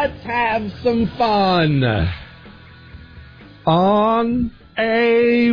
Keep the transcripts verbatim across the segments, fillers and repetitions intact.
Let's have some fun on a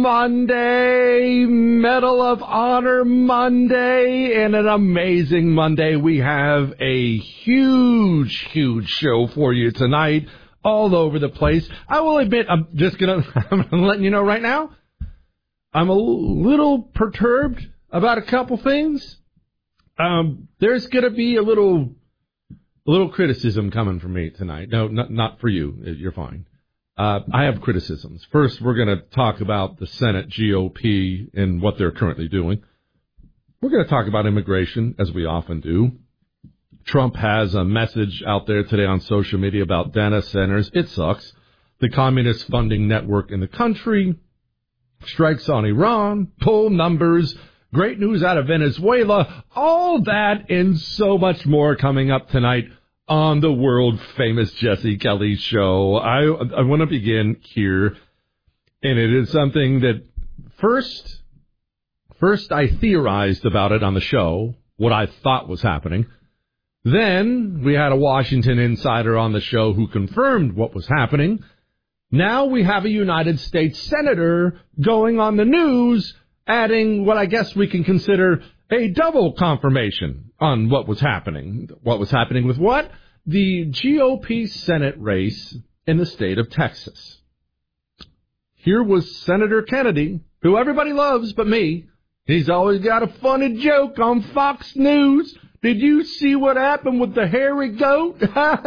Monday, Medal of Honor Monday, and an amazing Monday. We have a huge, huge show for you tonight, all over the place. I will admit, I'm just gonna, I'm letting you know right now, I'm a little perturbed about a couple things. Um, there's gonna be a little, a little criticism coming from me tonight. No, not, not for you. You're fine. Uh, I have criticisms. First, we're going to talk about the Senate G O P and what they're currently doing. We're going to talk about immigration, as we often do. Trump has a message out there today on social media about data centers. It sucks. The communist funding network in the country strikes on Iran, poll numbers, great news out of Venezuela, all that and so much more coming up tonight on the world-famous Jesse Kelly Show. I I want to begin here, and it is something that first, first I theorized about it on the show, what I thought was happening. Then we had a Washington insider on the show who confirmed what was happening. Now we have a United States senator going on the news, adding what I guess we can consider a double confirmation on what was happening. What was happening with what? The G O P Senate race in the state of Texas. Here was Senator Kennedy, who everybody loves but me. He's always got a funny joke on Fox News. Did you see what happened with the hairy goat?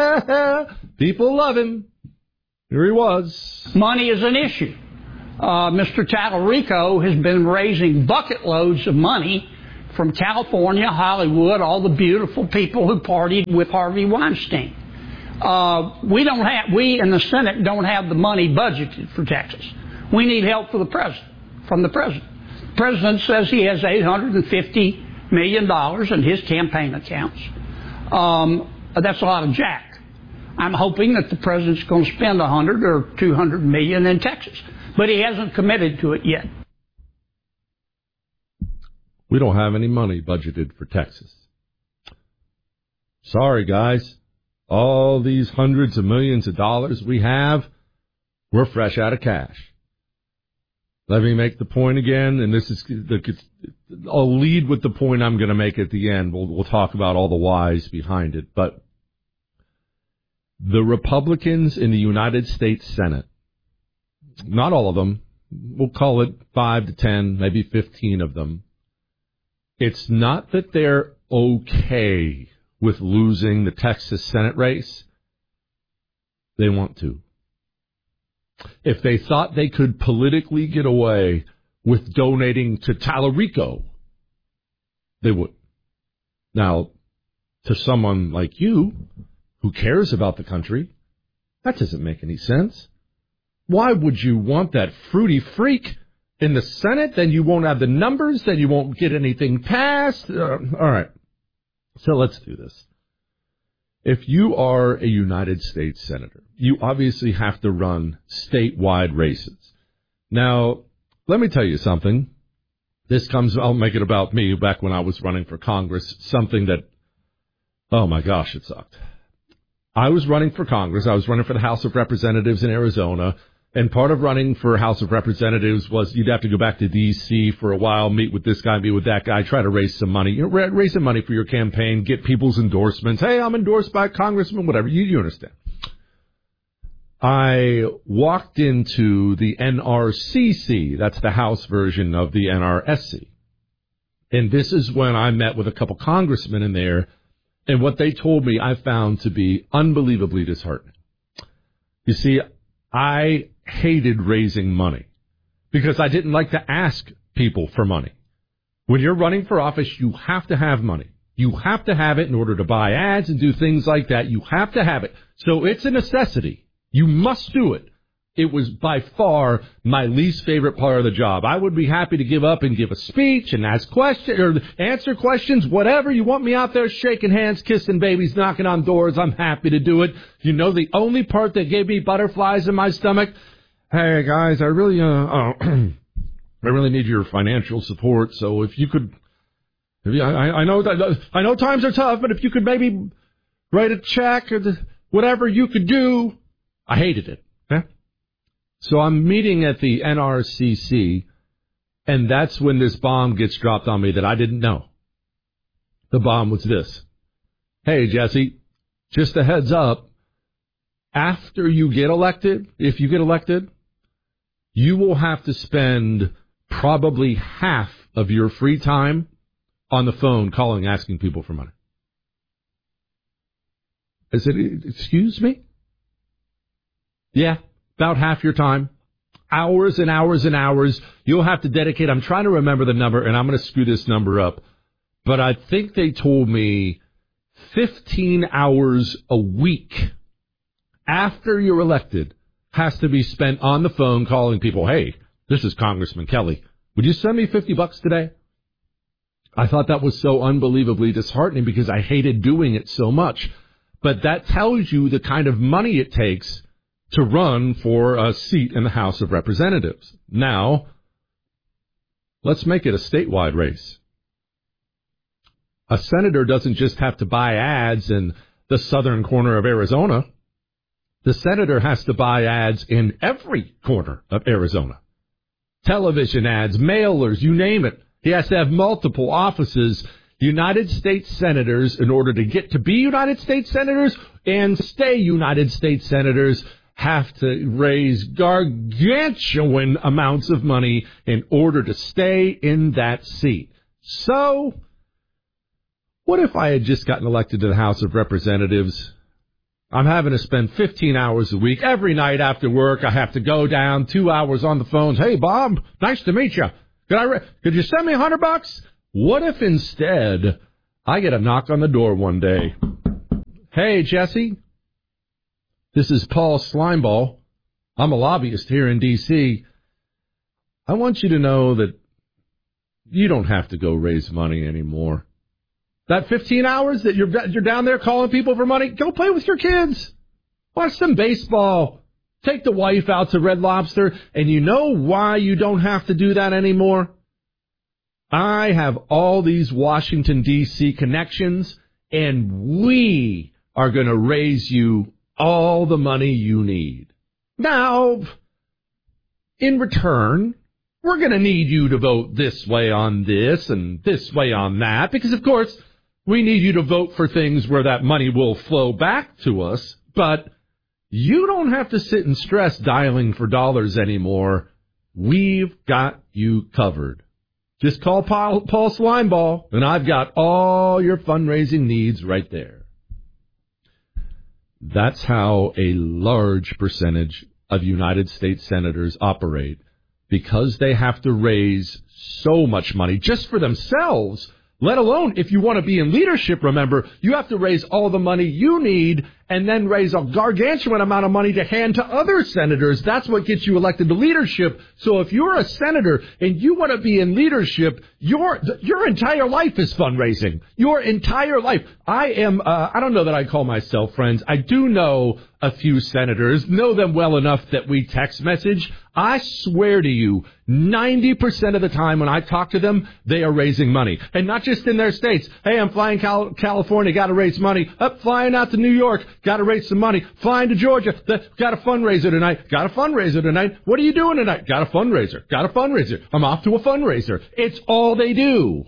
People love him. Here he was. Money is an issue. Uh, Mister Tallarico has been raising bucket loads of money from California, Hollywood, all the beautiful people who partied with Harvey Weinstein. Uh, we don't have, we in the Senate don't have the money budgeted for Texas. We need help for the president, from the president. The president says he has eight hundred fifty million dollars in his campaign accounts. Um, that's a lot of jack. I'm hoping that the president's going to spend one hundred or two hundred million in Texas, but he hasn't committed to it yet. We don't have any money budgeted for Texas. Sorry, guys. All these hundreds of millions of dollars we have, we're fresh out of cash. Let me make the point again, and this is, I'll lead with the point I'm going to make at the end. We'll, we'll talk about all the whys behind it. But the Republicans in the United States Senate, not all of them, we'll call it five to ten, maybe fifteen of them, it's not that they're okay with losing the Texas Senate race. They want to. If they thought they could politically get away with donating to Tallarico, they would. Now, to someone like you who cares about the country, that doesn't make any sense. Why would you want that fruity freak in the Senate? Then you won't have the numbers, then you won't get anything passed. Uh, all right. So let's do this. If you are a United States Senator, you obviously have to run statewide races. Now, let me tell you something. This comes, I'll make it about me back when I was running for Congress, something that, oh my gosh, it sucked. I was running for Congress. I was running for the House of Representatives in Arizona. And part of running for House of Representatives was you'd have to go back to D C for a while, meet with this guy, meet with that guy, try to raise some money, you know, raise some money for your campaign, get people's endorsements. Hey, I'm endorsed by a congressman, whatever. You, you understand. I walked into the N R C C. That's the House version of the N R S C. And this is when I met with a couple congressmen in there. And what they told me I found to be unbelievably disheartening. You see, I hated raising money because I didn't like to ask people for money. When you're running for office, you have to have money. You have to have it in order to buy ads and do things like that. You have to have it. So it's a necessity. You must do it. It was by far my least favorite part of the job. I would be happy to give up and give a speech and ask questions or answer questions, whatever. You want me out there shaking hands, kissing babies, knocking on doors, I'm happy to do it. You know the only part that gave me butterflies in my stomach? Hey, guys, I really, uh, uh I really need your financial support. So if you could, if you, I, I know that, I know times are tough, but if you could maybe write a check or the, whatever you could do. I hated it. Okay? So I'm meeting at the N R C C, and that's when this bomb gets dropped on me that I didn't know. The bomb was this. Hey, Jesse, just a heads up. After you get elected, if you get elected, you will have to spend probably half of your free time on the phone calling, asking people for money. I said, excuse me? Yeah, about half your time. Hours and hours and hours. You'll have to dedicate. I'm trying to remember the number, and I'm going to screw this number up. But I think they told me fifteen hours a week after you're elected has to be spent on the phone calling people, hey, this is Congressman Kelly. Would you send me fifty bucks today? I thought that was so unbelievably disheartening because I hated doing it so much. But that tells you the kind of money it takes to run for a seat in the House of Representatives. Now, let's make it a statewide race. A senator doesn't just have to buy ads in the southern corner of Arizona. The senator has to buy ads in every corner of Arizona. Television ads, mailers, you name it. He has to have multiple offices. United States senators, in order to get to be United States senators and stay United States senators, have to raise gargantuan amounts of money in order to stay in that seat. So, what if I had just gotten elected to the House of Representatives? I'm having to spend fifteen hours a week. Every night after work, I have to go down two hours on the phones. Hey, Bob, nice to meet you. Could I? Re- could you send me a hundred bucks? What if instead I get a knock on the door one day? Hey, Jesse, this is Paul Slimeball. I'm a lobbyist here in D C I want you to know that you don't have to go raise money anymore. That fifteen hours that you're you're down there calling people for money, go play with your kids. Watch some baseball. Take the wife out to Red Lobster. And you know why you don't have to do that anymore? I have all these Washington, D C connections, and we are going to raise you all the money you need. Now, in return, we're going to need you to vote this way on this and this way on that, because, of course, we need you to vote for things where that money will flow back to us, but you don't have to sit and stress dialing for dollars anymore. We've got you covered. Just call Paul, Paul Slimeball, and I've got all your fundraising needs right there. That's how a large percentage of United States senators operate, because they have to raise so much money just for themselves, let alone if you want to be in leadership. Remember, you have to raise all the money you need and then raise a gargantuan amount of money to hand to other senators. That's what gets you elected to leadership. So if you're a senator and you want to be in leadership, your your entire life is fundraising. Your entire life. I am, uh, I don't know that I call myself friends. I do know a few senators, know them well enough that we text message. I swear to you, ninety percent of the time when I talk to them, they are raising money. And not just in their states. Hey, I'm flying Cal- California, got to raise money. Up, flying out to New York, got to raise some money. Flying to Georgia, got a fundraiser tonight. Got a fundraiser tonight. What are you doing tonight? Got a fundraiser. Got a fundraiser. I'm off to a fundraiser. It's all they do.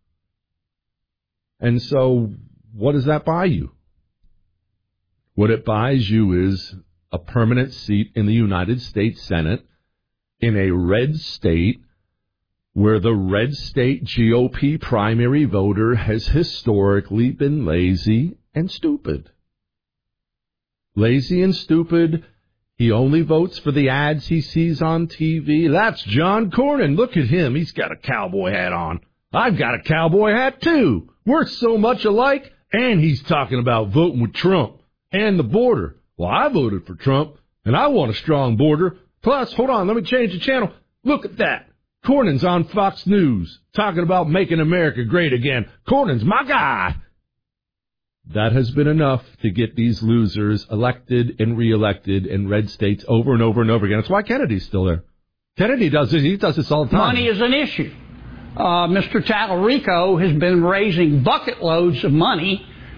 And so, what does that buy you? What it buys you is a permanent seat in the United States Senate in a red state where the red state G O P primary voter has historically been lazy and stupid. Lazy and stupid. He only votes for the ads he sees on T V. That's John Cornyn. Look at him. He's got a cowboy hat on. I've got a cowboy hat, too. We're so much alike. And he's talking about voting with Trump and the border. Well, I voted for Trump, and I want a strong border. Plus, hold on, let me change the channel. Look at that. Cornyn's on Fox News, talking about making America great again. Cornyn's my guy. That has been enough to get these losers elected and reelected in red states over and over and over again. That's why Kennedy's still there. Kennedy does this. He does this all the time. Money is an issue. Uh, Mister Tallarico has been raising bucket loads of money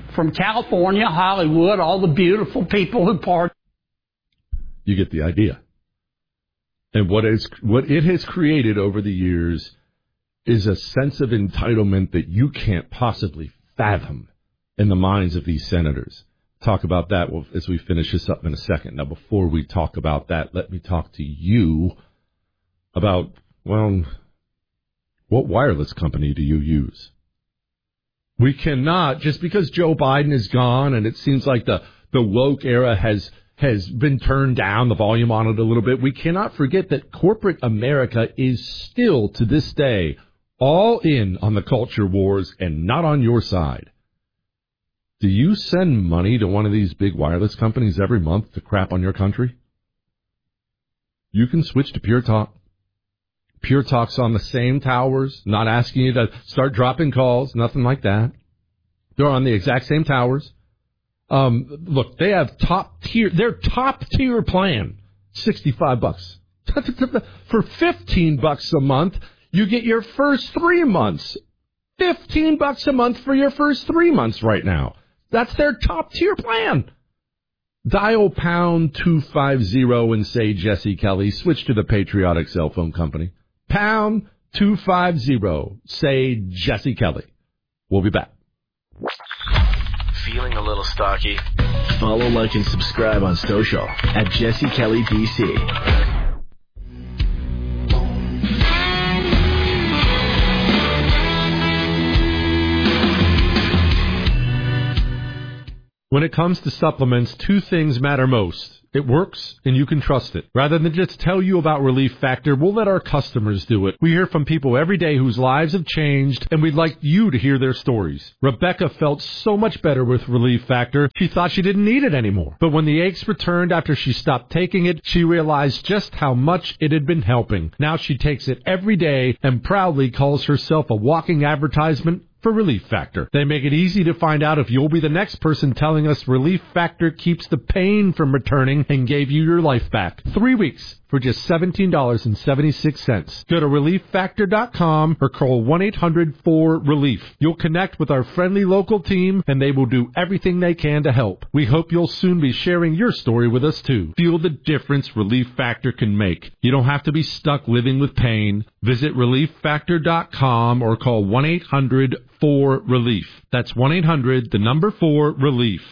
from California, Hollywood, all the beautiful people who party. You get the idea. And what is what it has created over the years is a sense of entitlement that you can't possibly fathom in the minds of these senators. Talk about that as we finish this up in a second. Now, before we talk about that, let me talk to you about, well, what wireless company do you use? We cannot, just because Joe Biden is gone and it seems like the, the woke era has has been turned down, the volume on it a little bit, we cannot forget that corporate America is still, to this day, all in on the culture wars and not on your side. Do you send money to one of these big wireless companies every month to crap on your country? You can switch to Pure Talk. Pure Talk's on the same towers, not asking you to start dropping calls, nothing like that. They're on the exact same towers. Um, look, they have top tier, their top tier plan, sixty-five bucks. For fifteen bucks a month, you get your first three months. fifteen bucks a month for your first three months right now. That's their top tier plan. Dial pound two fifty and say Jesse Kelly. Switch to the patriotic cell phone company. Pound two fifty, say Jesse Kelly. We'll be back. Feeling a little stocky? Follow, like, and subscribe on social at Jesse Kelly D C. When it comes to supplements, two things matter most. It works, and you can trust it. Rather than just tell you about Relief Factor, we'll let our customers do it. We hear from people every day whose lives have changed, and we'd like you to hear their stories. Rebecca felt so much better with Relief Factor, she thought she didn't need it anymore. But when the aches returned after she stopped taking it, she realized just how much it had been helping. Now she takes it every day and proudly calls herself a walking advertisement for Relief Factor. They make it easy to find out if you'll be the next person telling us Relief Factor keeps the pain from returning and gave you your life back. Three weeks for just seventeen dollars and seventy-six cents. Go to relief factor dot com or call one eight hundred four relief. You'll connect with our friendly local team, and they will do everything they can to help. We hope you'll soon be sharing your story with us, too. Feel the difference Relief Factor can make. You don't have to be stuck living with pain. Visit relief factor dot com or call one eight hundred four relief. That's one eight hundred, the number four, relief.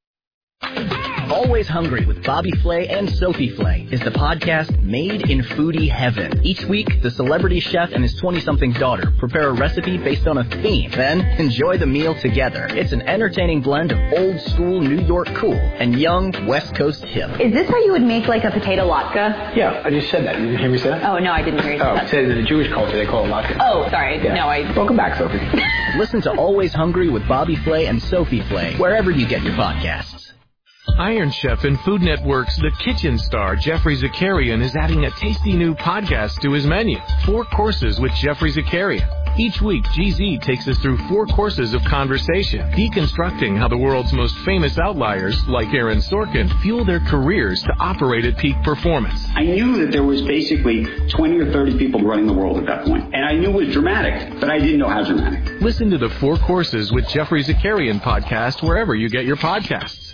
Always Hungry with Bobby Flay and Sophie Flay is the podcast made in foodie heaven. Each week, the celebrity chef and his twenty-something's daughter prepare a recipe based on a theme, then enjoy the meal together. It's an entertaining blend of old-school New York cool and young West Coast hip. Is this how you would make, like, a potato latke? Yeah, I just said that. You didn't hear me say that? Oh, no, I didn't hear you say oh, that. Oh, in the Jewish culture, they call it latke. Oh, sorry. Yeah. No, I... Welcome back, Sophie. Listen to Always Hungry with Bobby Flay and Sophie Flay wherever you get your podcasts. Iron Chef and Food Network's The Kitchen star, Jeffrey Zakarian, is adding a tasty new podcast to his menu. Four Courses with Jeffrey Zakarian. Each week, G Z takes us through four courses of conversation, deconstructing how the world's most famous outliers, like Aaron Sorkin, fuel their careers to operate at peak performance. I knew that there was basically twenty or thirty people running the world at that point. And I knew it was dramatic, but I didn't know how dramatic. Listen to the Four Courses with Jeffrey Zakarian podcast wherever you get your podcasts.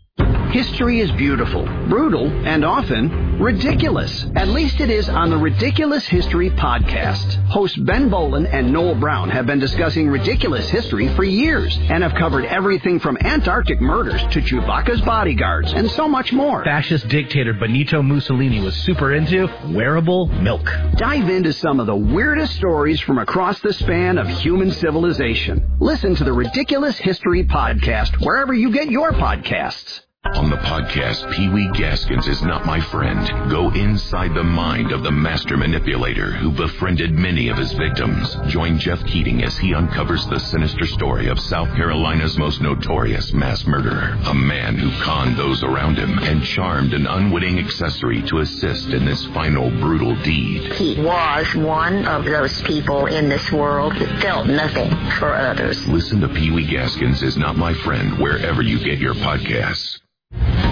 History is beautiful, brutal, and often ridiculous. At least it is on the Ridiculous History podcast. Hosts Ben Bolin and Noel Brown have been discussing ridiculous history for years and have covered everything from Antarctic murders to Chewbacca's bodyguards and so much more. Fascist dictator Benito Mussolini was super into wearable milk. Dive into some of the weirdest stories from across the span of human civilization. Listen to the Ridiculous History podcast wherever you get your podcasts. On the podcast, Pee Wee Gaskins Is Not My Friend. Go inside the mind of the master manipulator who befriended many of his victims. Join Jeff Keating as he uncovers the sinister story of South Carolina's most notorious mass murderer. A man who conned those around him and charmed an unwitting accessory to assist in this final brutal deed. He was one of those people in this world that felt nothing for others. Listen to Pee Wee Gaskins Is Not My Friend wherever you get your podcasts.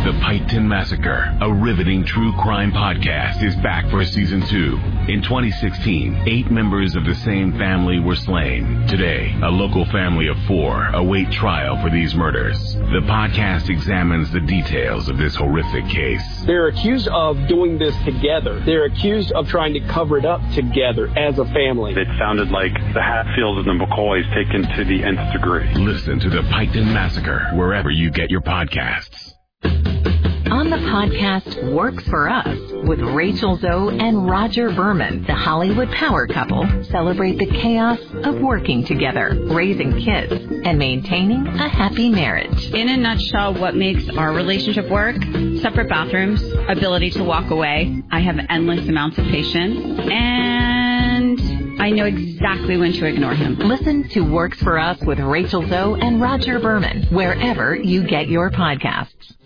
The Piketon Massacre, a riveting true crime podcast, is back for season two. In twenty sixteen, eight members of the same family were slain. Today, a local family of four await trial for these murders. The podcast examines the details of this horrific case. They're accused of doing this together. They're accused of trying to cover it up together as a family. It sounded like the Hatfields and the McCoys taken to the nth degree. Listen to The Piketon Massacre wherever you get your podcasts. On the podcast Works For Us with Rachel Zoe and Roger Berman, the Hollywood power couple celebrate the chaos of working together, raising kids, and maintaining a happy marriage. In a nutshell, what makes our relationship work? Separate bathrooms, ability to walk away. I have endless amounts of patience, and I know exactly when to ignore him. Listen to Works For Us with Rachel Zoe and Roger Berman wherever you get your podcasts.